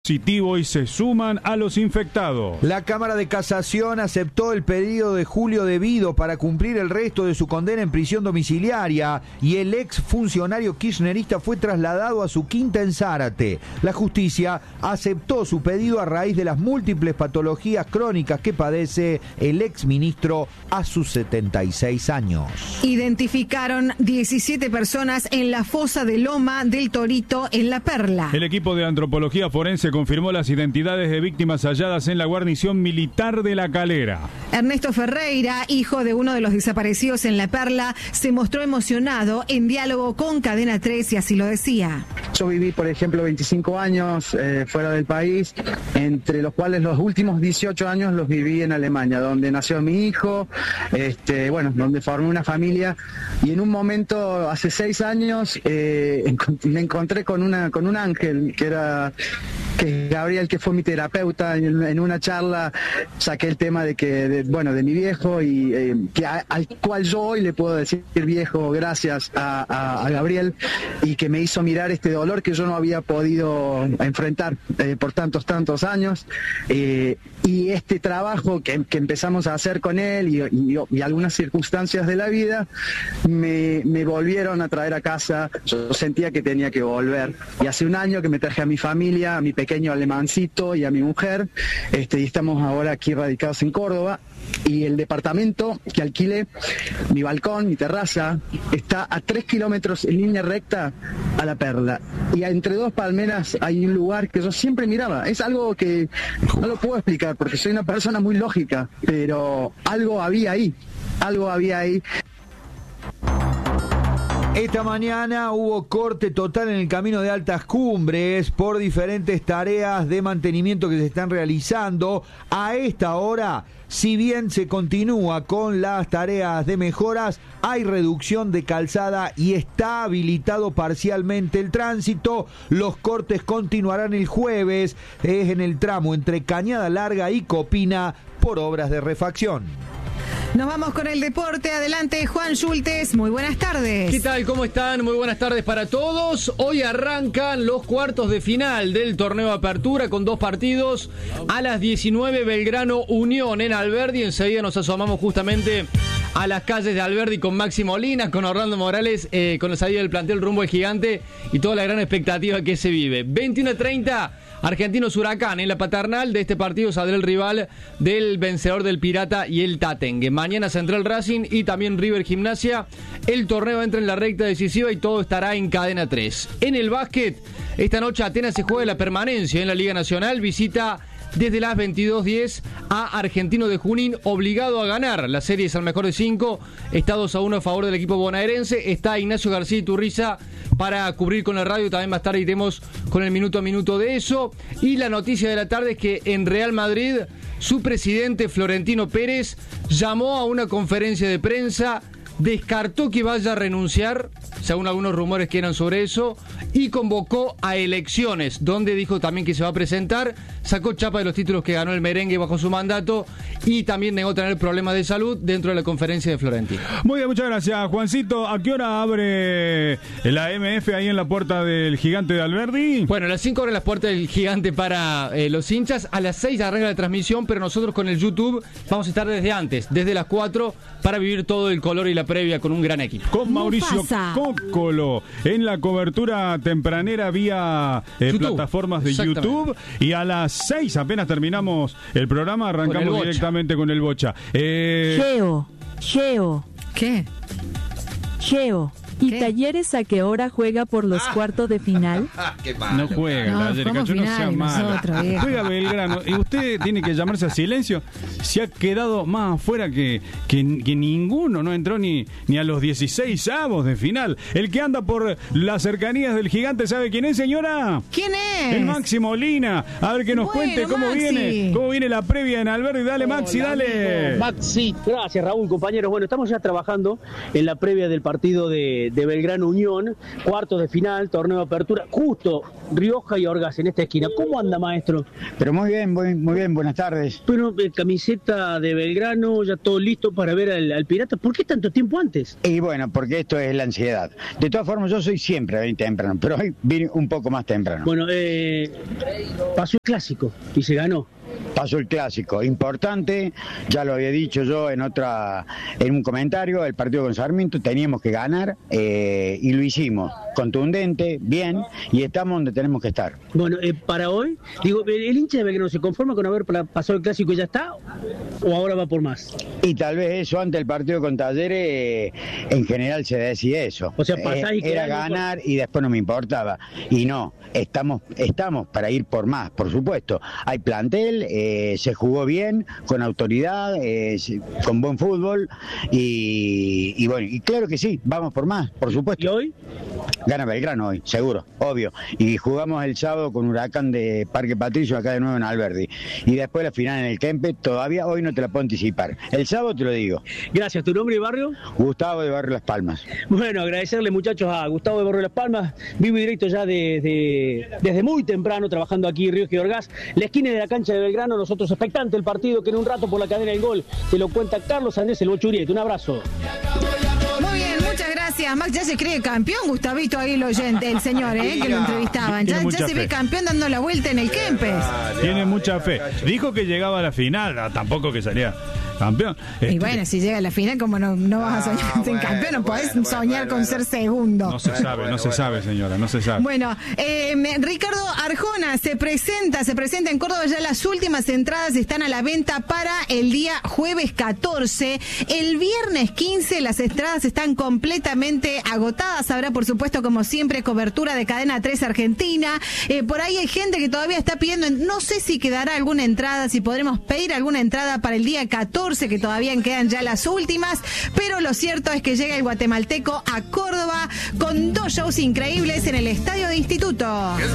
Positivo y se suman a los infectados. La Cámara de Casación aceptó el pedido de Julio Devido para cumplir el resto de su condena en prisión domiciliaria y el ex funcionario kirchnerista fue trasladado a su quinta en Zárate. La justicia aceptó su pedido a raíz de las múltiples patologías crónicas que padece el ex ministro a sus 76 años. Identificaron 17 personas en la fosa de Loma del Torito en La Perla. El equipo de antropología forense confirmó las identidades de víctimas halladas en la guarnición militar de La Calera. Ernesto Ferreira, hijo de uno de los desaparecidos en La Perla, se mostró emocionado en diálogo con Cadena 3 y así lo decía. Yo viví, por ejemplo, 25 años fuera del país, entre los cuales los últimos 18 años los viví en Alemania, donde nació mi hijo, donde formé una familia, y en un momento, hace 6 años, me encontré con un ángel que es Gabriel, que fue mi terapeuta. En una charla saqué el tema de mi viejo y al cual yo hoy le puedo decir viejo gracias a Gabriel, y que me hizo mirar este dolor que yo no había podido enfrentar por tantos años, y este trabajo que empezamos a hacer con él y algunas circunstancias de la vida me volvieron a traer a casa. Yo sentía que tenía que volver, y hace un año que me traje a mi familia, a mi pequeño alemancito y a mi mujer, y estamos ahora aquí radicados en Córdoba. Y el departamento que alquilé, mi balcón, mi terraza, está a 3 kilómetros en línea recta a La Perla. Y entre dos palmeras hay un lugar que yo siempre miraba. Es algo que no lo puedo explicar porque soy una persona muy lógica, pero algo había ahí. Esta mañana hubo corte total en el camino de Altas Cumbres por diferentes tareas de mantenimiento que se están realizando. A esta hora, si bien se continúa con las tareas de mejoras, hay reducción de calzada y está habilitado parcialmente el tránsito. Los cortes continuarán el jueves, es en el tramo entre Cañada Larga y Copina por obras de refacción. Nos vamos con el deporte. Adelante, Juan Schultes. Muy buenas tardes. ¿Qué tal? ¿Cómo están? Muy buenas tardes para todos. Hoy arrancan los cuartos de final del torneo Apertura con 2 partidos. A las 19, Belgrano Unión en Alberdi. Enseguida nos asomamos justamente a las calles de Alberdi con Maxi Molina, con Orlando Morales, con la salida del plantel rumbo al Gigante y toda la gran expectativa que se vive. 21:30. Argentinos Huracán, en la paternal de este partido saldrá el rival del vencedor del Pirata y el Tatengue. Mañana Central Racing y también River Gimnasia. El torneo entra en la recta decisiva y todo estará en Cadena 3. En el básquet, esta noche Atenas se juega la permanencia en la Liga Nacional. Visita desde las 22:10 a Argentino de Junín, obligado a ganar. La serie es al mejor de 5. Está 2-1 a favor del equipo bonaerense. Está Ignacio García Iturriza para cubrir con la radio. También más tarde iremos con el minuto a minuto de eso. Y la noticia de la tarde es que en Real Madrid, su presidente Florentino Pérez llamó a una conferencia de prensa, descartó que vaya a renunciar, según algunos rumores que eran sobre eso, y convocó a elecciones, donde dijo también que se va a presentar. Sacó chapa de los títulos que ganó el merengue bajo su mandato y también negó tener problemas de salud dentro de la conferencia de Florentino. Muy bien, muchas gracias, Juancito. ¿A qué hora abre la MF ahí en la puerta del Gigante de Alberdi? Bueno, a las 5 abren las puertas del Gigante para los hinchas. A las 6 arranca la transmisión, pero nosotros con el YouTube vamos a estar desde antes, desde las 4, para vivir todo el color y la previa con un gran equipo. Con Mauricio Cóccolo en la cobertura tempranera vía plataformas de YouTube. Y a las 6, apenas terminamos el programa, arrancamos directamente con el Bocha. Geo. ¿Qué? Geo. ¿Y ¿Qué? Talleres a qué hora juega por los cuartos de final? Qué malo. No juega, Talleres, jugamos no sea final malo. nosotros, viejo. Juega Belgrano. Y usted tiene que llamarse a silencio. Se ha quedado más afuera que ninguno. No entró ni a los 16avos de final. El que anda por las cercanías del Gigante, ¿sabe quién es, señora? ¿Quién es? El Maxi Molina. A ver que nos cuente cómo Maxi. viene la previa en Alberdi. Dale, Maxi, dale. Maxi, gracias Raúl, compañeros. Bueno, estamos ya trabajando en la previa del partido de de Belgrano Unión, cuartos de final, torneo de apertura, justo Rioja y Orgaz en esta esquina. ¿Cómo anda, maestro? Pero muy bien, buenas tardes. Bueno, camiseta de Belgrano, ya todo listo para ver al Pirata. ¿Por qué tanto tiempo antes? Y bueno, porque esto es la ansiedad. De todas formas, yo soy siempre bien temprano, pero hoy vine un poco más temprano. Bueno, pasó el clásico y se ganó. Pasó el clásico, importante, ya lo había dicho yo en un comentario, el partido con Sarmiento, teníamos que ganar y lo hicimos, contundente, bien, y estamos donde tenemos que estar. Bueno, para hoy, digo, ¿el hincha de Belgrano se conforma con haber pasado el clásico y ya está? ¿O ahora va por más? Y tal vez eso, antes del partido con Talleres, en general se decía eso. O sea, pasás y era ganar y después no me importaba. Y no, estamos para ir por más, por supuesto. Hay plantel, se jugó bien, con autoridad, con buen fútbol y bueno, y claro que sí, vamos por más, por supuesto. ¿Y hoy? Gana Belgrano hoy, seguro, obvio. Y jugamos el sábado con Huracán de Parque Patricio, acá de nuevo en Alberdi. Y después la final en el Kempe, todavía hoy no te la puedo anticipar. El sábado te lo digo. Gracias. ¿Tu nombre y barrio? Gustavo de Barrio Las Palmas. Bueno, agradecerle, muchachos, a Gustavo de Barrio Las Palmas, vivo y directo ya desde muy temprano, trabajando aquí en Río y Orgaz, la esquina de la cancha de Belgrano. Nosotros expectante el partido que en un rato por la cadena del gol te lo cuenta Carlos Andrés el Bochuriete. Un abrazo. Muy bien, muchas gracias. Max ya se cree campeón, Gustavito ahí el oyente, el señor, que lo entrevistaban. Ya se ve campeón dando la vuelta en el Kempes. Tiene mucha fe. Dijo que llegaba a la final, tampoco que salía campeón. Y bueno, si llega a la final, como no vas a soñar en campeón, no podés soñar con ser segundo. No se sabe, señora, no se sabe. Bueno, Ricardo Arjona se presenta en Córdoba, ya las últimas entradas están a la venta para el día jueves 14. El viernes 15 las entradas están completamente agotadas. Habrá, por supuesto, como siempre, cobertura de Cadena 3 Argentina. Por ahí hay gente que todavía está pidiendo, no sé si quedará alguna entrada, si podremos pedir alguna entrada para el día 14, que todavía quedan ya las últimas, pero lo cierto es que llega el guatemalteco a Córdoba con 2 shows increíbles en el Estadio de Instituto.